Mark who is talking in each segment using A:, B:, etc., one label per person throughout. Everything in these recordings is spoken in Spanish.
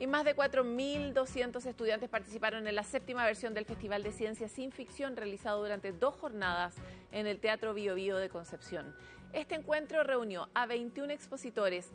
A: Y más de 4.200 estudiantes participaron en la 7ª versión del Festival de Ciencia Sin Ficción, realizado durante 2 jornadas en el Teatro Bio Bio de Concepción. Este encuentro reunió a 21 expositores,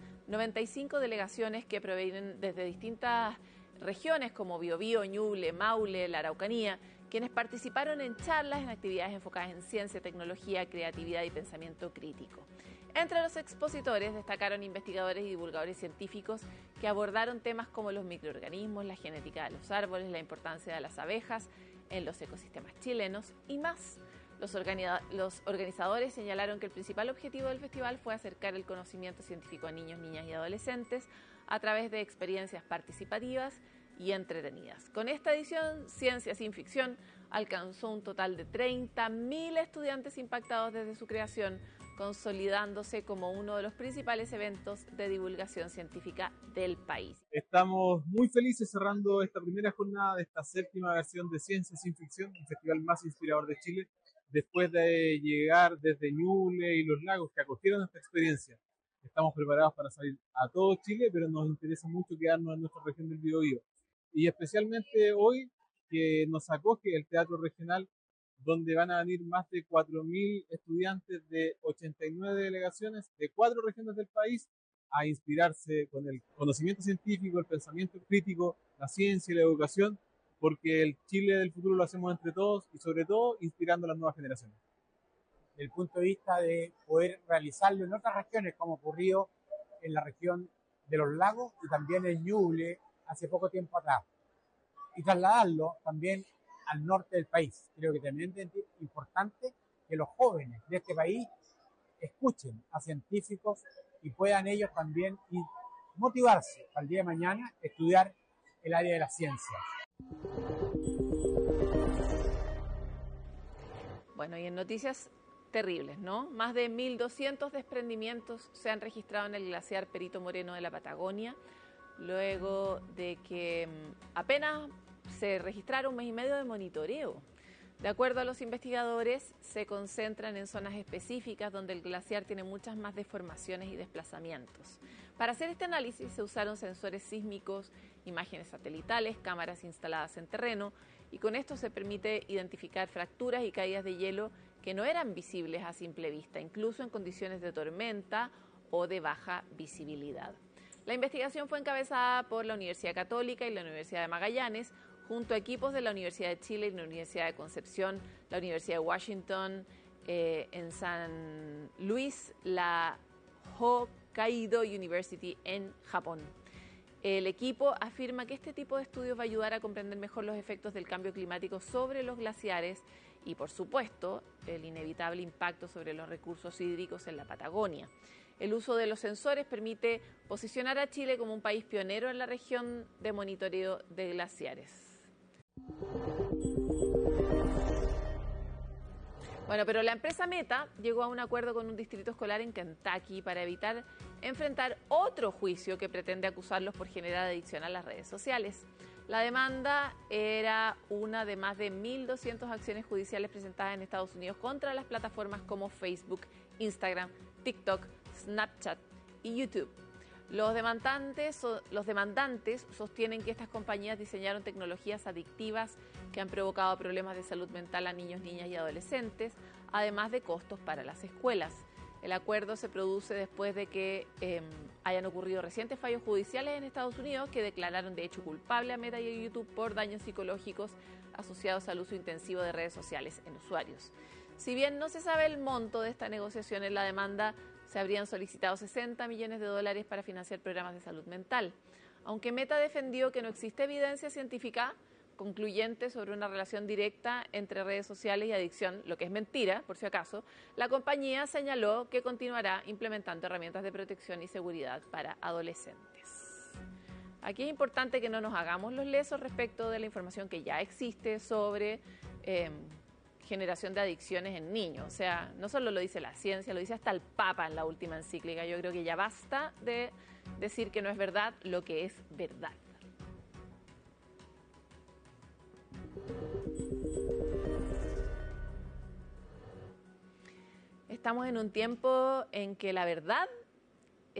A: 95 delegaciones que provienen desde distintas regiones como Biobío, Ñuble, Maule, la Araucanía, quienes participaron en charlas, en actividades enfocadas en ciencia, tecnología, creatividad y pensamiento crítico. Entre los expositores destacaron investigadores y divulgadores científicos que abordaron temas como los microorganismos, la genética de los árboles, la importancia de las abejas en los ecosistemas chilenos y más. Los organizadores señalaron que el principal objetivo del festival fue acercar el conocimiento científico a niños, niñas y adolescentes a través de experiencias participativas y entretenidas. Con esta edición, Ciencia Sin Ficción alcanzó un total de 30.000 estudiantes impactados desde su creación, consolidándose como uno de los principales eventos de divulgación científica del país.
B: Estamos muy felices cerrando esta primera jornada de esta 7ª versión de Ciencia Sin Ficción, el festival más inspirador de Chile, después de llegar desde Ñuble y Los Lagos que acogieron esta experiencia. Estamos preparados para salir a todo Chile, pero nos interesa mucho quedarnos en nuestra región del Biobío. Y especialmente hoy que nos acoge el Teatro Regional, donde van a venir más de 4.000 estudiantes de 89 delegaciones de 4 regiones del país a inspirarse con el conocimiento científico, el pensamiento crítico, la ciencia y la educación, porque el Chile del futuro lo hacemos entre todos y sobre todo inspirando a las nuevas generaciones.
C: Desde el punto de vista de poder realizarlo en otras regiones, como ocurrió en la región de Los Lagos y también en Ñuble hace poco tiempo atrás, y trasladarlo también al norte del país. Creo que también es importante que los jóvenes de este país escuchen a científicos y puedan ellos también motivarse al día de mañana a estudiar el área de la ciencia.
A: Bueno, y en noticias terribles, ¿no? Más de 1.200 desprendimientos se han registrado en el glaciar Perito Moreno de la Patagonia, luego de que apenas se registraron 1 mes y medio de monitoreo. De acuerdo a los investigadores, se concentran en zonas específicas donde el glaciar tiene muchas más deformaciones y desplazamientos. Para hacer este análisis se usaron sensores sísmicos, imágenes satelitales, cámaras instaladas en terreno, y con esto se permite identificar fracturas y caídas de hielo que no eran visibles a simple vista, incluso en condiciones de tormenta o de baja visibilidad. La investigación fue encabezada por la Universidad Católica y la Universidad de Magallanes, junto a equipos de la Universidad de Chile y la Universidad de Concepción, la Universidad de Washington, en San Luis, la Hokkaido University en Japón. El equipo afirma que este tipo de estudios va a ayudar a comprender mejor los efectos del cambio climático sobre los glaciares y, por supuesto, el inevitable impacto sobre los recursos hídricos en la Patagonia. El uso de los sensores permite posicionar a Chile como un país pionero en la región de monitoreo de glaciares. Bueno, pero la empresa Meta llegó a un acuerdo con un distrito escolar en Kentucky para evitar enfrentar otro juicio que pretende acusarlos por generar adicción a las redes sociales. La demanda era una de más de 1.200 acciones judiciales presentadas en Estados Unidos contra las plataformas como Facebook, Instagram, TikTok, Snapchat y YouTube. Los demandantes sostienen que estas compañías diseñaron tecnologías adictivas que han provocado problemas de salud mental a niños, niñas y adolescentes, además de costos para las escuelas. El acuerdo se produce después de que hayan ocurrido recientes fallos judiciales en Estados Unidos que declararon de hecho culpable a Meta y a YouTube por daños psicológicos asociados al uso intensivo de redes sociales en usuarios. Si bien no se sabe el monto de esta negociación en la demanda, se habrían solicitado $60 millones para financiar programas de salud mental. Aunque Meta defendió que no existe evidencia científica concluyente sobre una relación directa entre redes sociales y adicción, lo que es mentira, por si acaso, la compañía señaló que continuará implementando herramientas de protección y seguridad para adolescentes. Aquí es importante que no nos hagamos los lesos respecto de la información que ya existe sobre generación de adicciones en niños. O sea, no solo lo dice la ciencia, lo dice hasta el Papa en la última encíclica. Yo creo que ya basta de decir que no es verdad lo que es verdad. Estamos en un tiempo en que la verdad